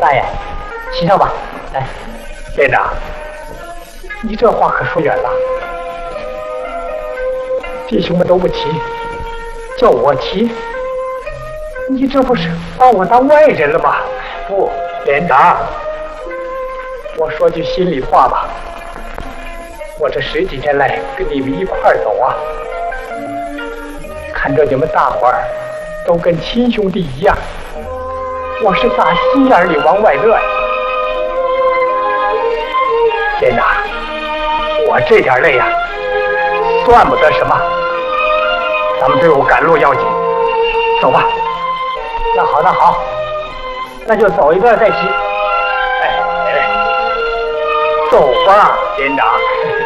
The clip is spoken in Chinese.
大爷，骑上吧，来。 连长，你这话可说远了。弟兄们都不骑，叫我骑，你这不是把我当外人了吗？不，连长，我说句心里话吧，我这10几天来跟你们一块儿走啊，看着你们大伙儿都跟亲兄弟一样，我是打心眼里往外乐呀。连长，我这点累呀，算不得什么。咱们队伍赶路要紧，走吧。 那好，那好，那就走一段再骑。 哎，走吧，连长。